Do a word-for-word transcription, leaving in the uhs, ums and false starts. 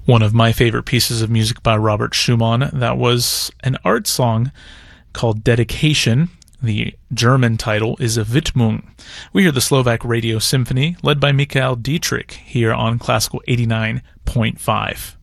One of my favorite pieces of music by Robert Schumann, that was an art song called Dedication. The German title is a Widmung. We hear the Slovak Radio Symphony, led by Mikhail Dietrich, here on Classical eighty-nine point five.